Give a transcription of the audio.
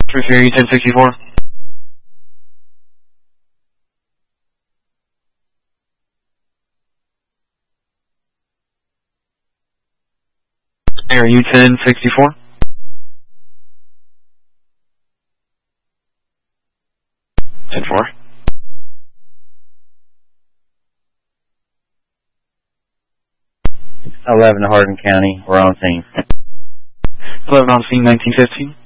Ferry 1064. Are you 1064? Ten four. 11 Hardin County. We're on scene. 11 on scene 1915.